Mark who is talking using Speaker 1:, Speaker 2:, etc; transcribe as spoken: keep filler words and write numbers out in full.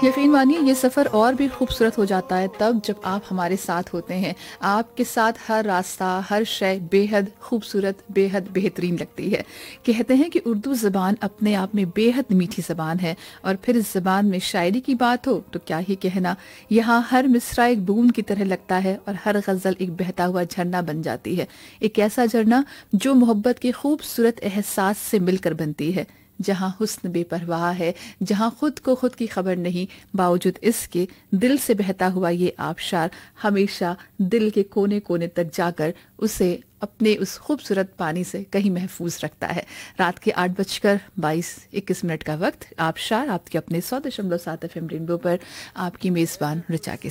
Speaker 1: यकीन मानिए ये सफ़र और भी खूबसूरत हो जाता है तब जब आप हमारे साथ होते हैं। आपके साथ हर रास्ता, हर शय बेहद खूबसूरत, बेहद बेहतरीन लगती है। कहते हैं कि उर्दू ज़बान अपने आप में बेहद मीठी ज़बान है और फिर इस ज़बान में शायरी की बात हो तो क्या ही कहना। यहाँ हर मिसरा एक बूंद की तरह लगता है और हर गज़ल एक बहता हुआ झरना बन जाती है। एक ऐसा झरना जो मोहब्बत के खूबसूरत एहसास से मिलकर बनती है, जहां हुस्न बेपरवाह है, जहां खुद को खुद की खबर नहीं, बावजूद इसके दिल से बहता हुआ ये आबशार हमेशा दिल के कोने कोने तक जाकर उसे अपने उस खूबसूरत पानी से कहीं महफूज रखता है। रात के आठ बजकर बाईस इक्कीस मिनट का वक्त, आबशार आपके अपने सौ दशमलव सात एफ एम रेनबो पर आपकी मेजबान ऋचा के